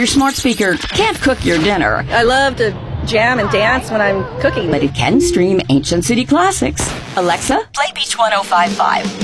Your smart speaker can't cook your dinner, I love to jam and dance when I'm cooking. but it can stream ancient city classics. Alexa, play Beach 1055.